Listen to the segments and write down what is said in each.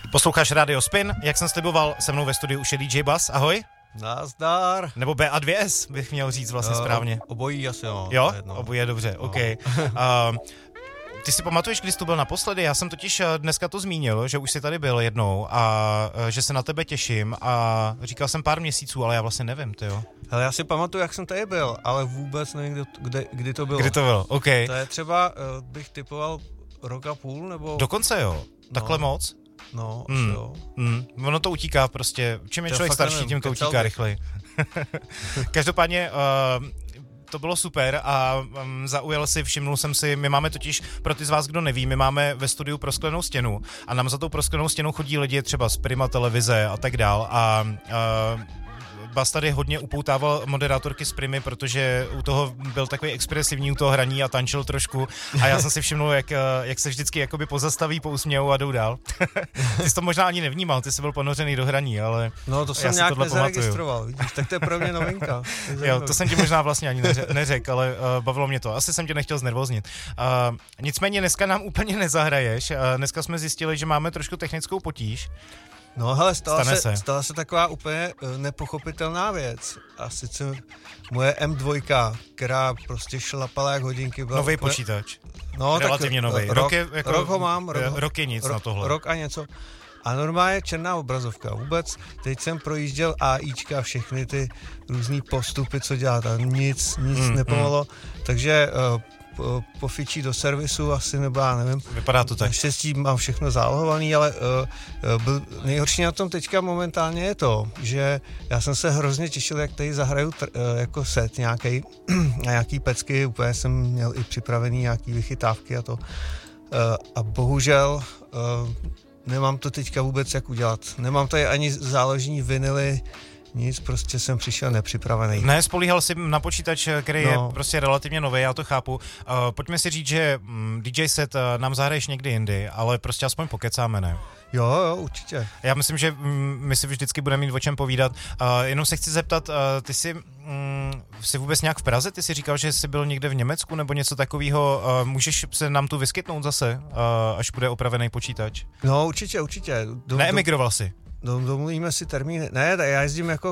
Posloucháš Radio Spin, jak jsem sliboval, se mnou ve studiu už je DJ Buzz, ahoj. Nazdar. Nebo BA2S bych měl říct vlastně správně. Obojí asi Jo, obojí je dobře, OK. Ty si pamatuješ, kdy jsi tu byl naposledy? Já jsem totiž dneska to zmínil, že už jsi tady byl jednou a že se na tebe těším a říkal jsem pár měsíců, ale já vlastně nevím, tyjo. Hele, já si pamatuju, jak jsem tady byl, ale vůbec nevím, kdy to bylo. Kdy to bylo, OK. To je třeba, bych typoval rok a půl, nebo... Dokonce jo, takhle moc? No, asi jo. Ono to utíká prostě, čím je člověk starší, tím to utíká rychleji. Každopádně... To bylo super a zaujal si, všimnul jsem si, my máme totiž, pro ty z vás, kdo neví, my máme ve studiu prosklenou stěnu a nám za tou prosklenou stěnou chodí lidi třeba z Prima televize a tak dál a Bas tady hodně upoutával moderátorky z Primy, protože u toho byl takový expresivní u toho hraní a tančil trošku a já jsem si všimnul, jak se vždycky jakoby pozastaví, pousmějou a jdou dál. Ty jsi to možná ani nevnímal, ty jsi byl ponořený do hraní, ale no to jsem nějak nezaregistroval, vidíš, tak to je pro mě novinka. Jo, to jsem ti možná vlastně ani neřekl, ale bavilo mě to. Asi jsem tě nechtěl znervoznit. Nicméně dneska nám úplně nezahraješ. Dneska jsme zjistili, že máme trošku technickou potíž. No hele, stala se taková úplně nepochopitelná věc. A sice moje M2, která prostě šlapala jak hodinky. Nový počítač. No, relativně nový. Rok ho mám. Rok je nic na tohle. Rok a něco. A normálně černá obrazovka. Vůbec, teď jsem projížděl AIčka, všechny ty různý postupy, co dělá, tam nic nepomohlo. Takže pofičí do servisu asi, nebo já nevím. Vypadá to tak. Naštěstí mám všechno zálohovaný, ale nejhorší na tom teďka momentálně je to, že já jsem se hrozně těšil, jak tady zahraju jako set nějaký pecky, úplně jsem měl i připravený nějaký vychytávky a to. A bohužel nemám to teďka vůbec jak udělat. Nemám tady ani záložní vinily, nic, prostě jsem přišel nepřipravený. Ne, spolíhal si na počítač, který je prostě relativně nový, já to chápu. Pojďme si říct, že DJ set nám zahraješ někdy jindy, ale prostě aspoň pokecáme, ne? Jo, určitě. Já myslím, že my si vždycky budeme mít o čem povídat. Jenom se chci zeptat, ty jsi vůbec nějak v Praze? Ty jsi říkal, že jsi byl někde v Německu nebo něco takového. Můžeš se nám tu vyskytnout zase, až bude opravený počítač? No, určitě. Neemigroval jsi? Domluvíme si termíny. Ne, já jezdím jako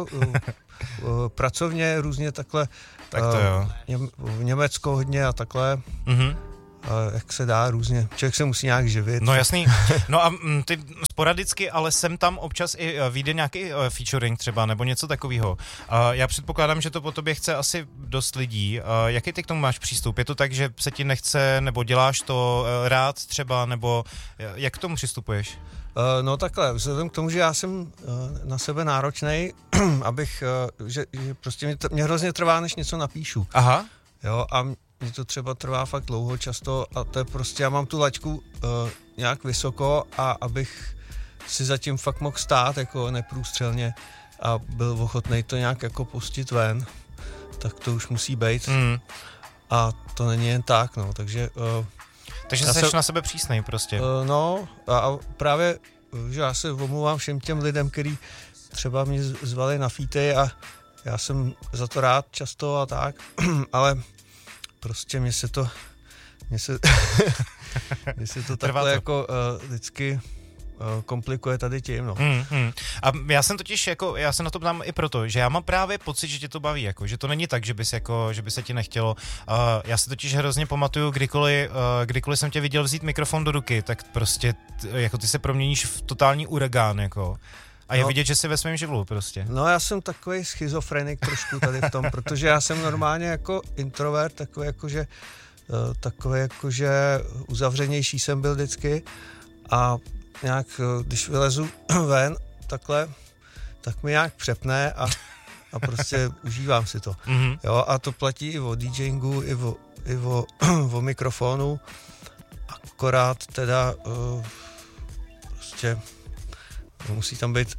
pracovně různě takhle. Tak to jo. V Německo hodně a takhle. Jak se dá různě. Člověk se musí nějak živit. No jasný. No a ty sporadicky, ale sem tam občas i vyjde nějaký featuring třeba, nebo něco takového. Já předpokládám, že to po tobě chce asi dost lidí. Jaký ty k tomu máš přístup? Je to tak, že se ti nechce, nebo děláš to rád třeba, nebo jak k tomu přistupuješ? No takhle, vzhledem k tomu, že já jsem na sebe náročnej, abych, že prostě mě hrozně trvá, než něco napíšu. Aha. Jo, a mě to třeba trvá fakt dlouho často a to je prostě, já mám tu laťku nějak vysoko a abych si zatím fakt mohl stát jako neprůstřelně a byl ochotnej to nějak jako pustit ven, tak to už musí být. A to není jen tak, no, takže... Takže jsi na sebe přísnej prostě. No a právě, že já se omlouvám všem těm lidem, kteří třeba mě zvali na featy a já jsem za to rád často a tak, ale prostě mě se to takhle jako vždycky komplikuje tady tím, no. A já jsem totiž já se na to ptám i proto, že já mám právě pocit, že tě to baví, jako, že to není tak, že by se ti nechtělo. Já si totiž hrozně pamatuju, kdykoliv jsem tě viděl vzít mikrofon do ruky, tak prostě jako ty se proměníš v totální uragán, jako. A je vidět, že jsi ve svém živlu prostě. No já jsem takový schizofrenik trošku tady v tom, protože já jsem normálně jako introvert, takový jakože uzavřenější jsem byl vždycky a nějak, když vylezu ven takhle, tak mi nějak přepne a prostě užívám si to. Jo, a to platí i o DJingu, i o mikrofonu, akorát teda prostě musí tam být,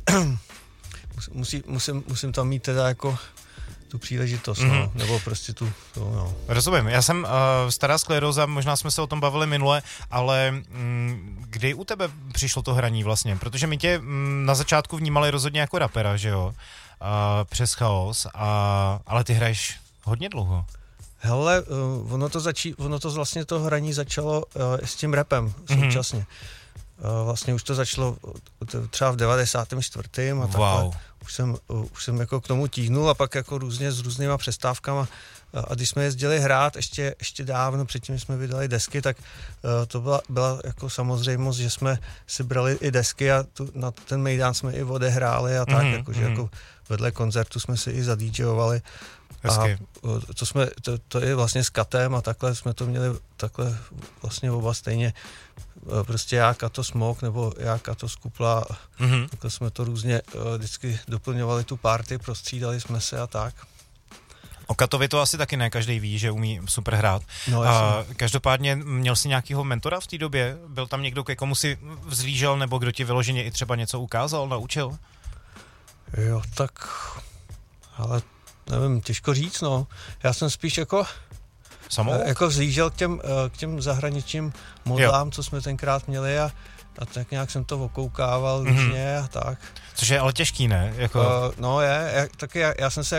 musím tam mít teda jako tu příležitost, no, nebo prostě no. Rozumím, já jsem stará skleróza, možná jsme se o tom bavili minule, ale kdy u tebe přišlo to hraní vlastně? Protože my tě na začátku vnímali rozhodně jako rapera, že jo? Přes Chaos, ale ty hraješ hodně dlouho. Hele, ono to vlastně to hraní začalo s tím rapem současně. vlastně už to začalo třeba v 94. a takhle. Už jsem jako k tomu tíhnul a pak jako různě s různýma přestávkama. A když jsme jezdili hrát ještě dávno, předtím jsme vydali desky, tak to byla jako samozřejmost, že jsme si brali i desky a na ten mejdán jsme i odehráli a tak, jakože jako vedle koncertu jsme si i zadíjovali. A to je vlastně s Katem a takhle jsme to měli takhle vlastně oba stejně. Prostě já Kato Smok nebo já Kato Skupla. Takhle jsme to různě vždycky doplňovali tu party, prostřídali jsme se a tak. O Katovi to asi taky ne každý ví, že umí super hrát. No, každopádně měl jsi nějakýho mentora v té době? Byl tam někdo, ke komu si vzlížel, nebo kdo ti vyloženě i třeba něco ukázal, naučil? Jo, tak, ale nevím, těžko říct, no. Já jsem spíš jako vzlížel k těm zahraničním modlám, co jsme tenkrát měli a tak nějak jsem to okoukával různě a tak. Což je ale těžký, ne? Jako... Já jsem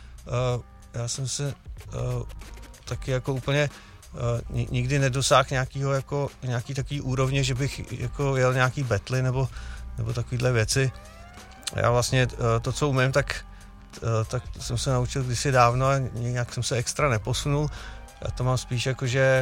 se taky jako úplně nikdy nedosáhl nějaký takový úrovně, že bych jako jel nějaký battle nebo takovýhle věci. Já vlastně to, co umím, tak jsem se naučil kdysi dávno a nějak jsem se extra neposunul. Já to mám spíš jakože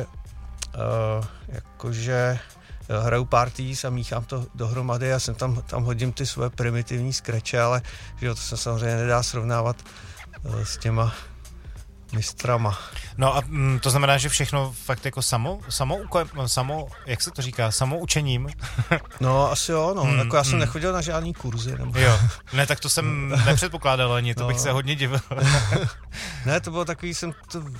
hraju parties a míchám to dohromady a tam hodím ty své primitivní skreče, ale že to se samozřejmě nedá srovnávat s těma mistrama. No a to znamená, že všechno fakt jako jak se to říká, samoučením? No asi jo, no. Jako já jsem nechodil na žádný kurzy. Nebo... Jo, ne, tak to jsem nepředpokládal ani, to bych se hodně divil. Ne, to bylo takový, jsem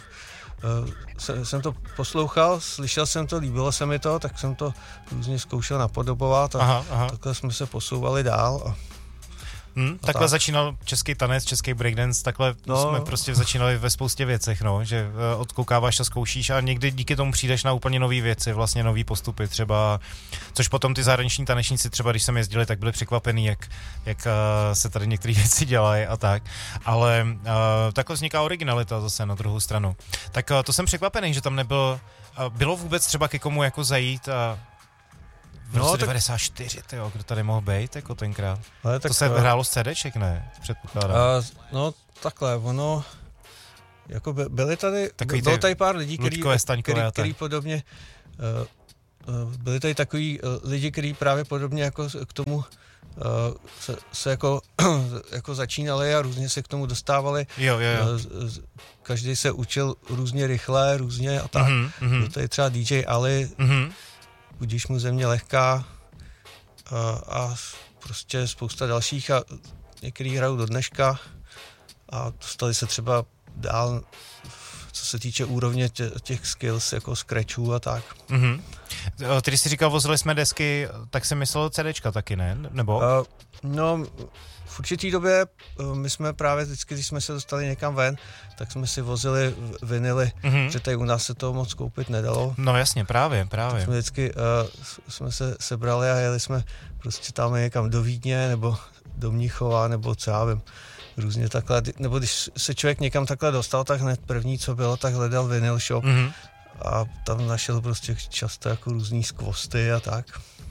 to poslouchal, slyšel jsem to, líbilo se mi to, tak jsem to různě zkoušel napodobovat a takhle jsme se posouvali dál. Takhle začínal český tanec, český breakdance, takhle jsme prostě začínali ve spoustě věcech, no, že odkoukáváš a zkoušíš a někdy díky tomu přijdeš na úplně nové věci, vlastně nový postupy třeba, což potom ty zahraniční tanečníci třeba, když jsem jezdili, tak byli překvapený, jak se tady některé věci dělají a tak, ale takhle vzniká originalita zase na druhou stranu. Tak to jsem překvapený, že tam bylo vůbec třeba ke komu jako zajít a v roce 94, tyjo, kdo tady mohl být jako tenkrát? To se hrálo z CDček, ne? Předpokládám. No takhle, ono, jako bylo tady pár lidí, který podobně, byli tady takový lidi, kteří právě podobně jako k tomu se jako začínali a různě se k tomu dostávali. Jo. Každý se učil různě rychle, různě a tak. Byl tady třeba DJ Ali, Budíš mu země lehká a prostě spousta dalších a některý hrajou do dneška a dostali se třeba dál, co se týče úrovně těch skills, jako scratchů a tak. Ty, když jsi říkal, vozili jsme desky, tak jsem myslel CDčka taky, ne? Nebo? No, v určitý době my jsme právě vždycky, když jsme se dostali někam ven, tak jsme si vozili vinily, protože tady u nás se toho moc koupit nedalo. No jasně, právě. Tak jsme vždycky jsme se sebrali a jeli jsme prostě tam někam do Vídně nebo do Mnichova, nebo co já vím, různě takhle, nebo když se člověk někam takhle dostal, tak hned první, co bylo, tak hledal vinyl shop a tam našel prostě často jako různý skvosty a tak.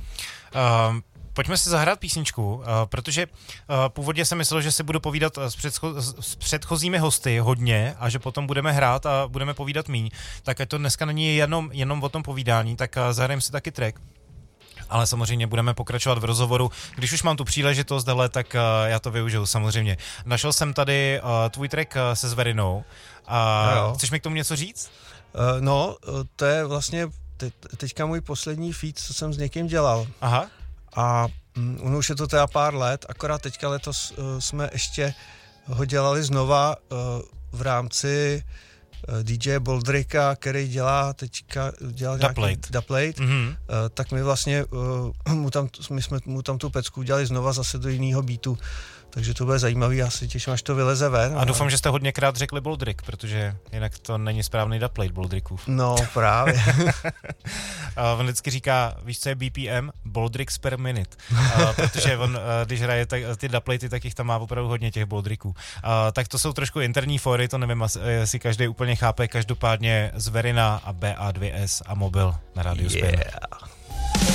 Pojďme si zahrát písničku, protože původně jsem myslel, že si budu povídat s předchozími hosty hodně a že potom budeme hrát a budeme povídat míň. Tak ať to dneska není jenom o tom povídání, tak zahrajeme si taky track. Ale samozřejmě budeme pokračovat v rozhovoru. Když už mám tu příležitost, tak já to využiju samozřejmě. Našel jsem tady tvůj track se Zverinou. Chceš mi k tomu něco říct? No, to je vlastně teďka můj poslední feat, co jsem s někým dělal. Aha. A už je to teda pár let, akorát teďka letos jsme ještě ho dělali znova v rámci DJ Boldricka, který dělá Duplate. Tak my vlastně my jsme mu tam tu pecku udělali znova zase do jiného beatu. Takže to bude zajímavý, já si těším, až to vyleze ven. A doufám, že jste hodněkrát řekli Boldrick, protože jinak to není správný Duplate Boldrickův. No, právě. On vždycky říká, víš, co je BPM? Boldricks per minute. Protože on, když hraje ty Duplatey, tak jich tam má opravdu hodně těch Boldricků. Tak to jsou trošku interní fóry, to nevím, jestli každý úplně chápe. Každopádně Zverina a BA2S a Mobil na rádiu Spin. Yeah.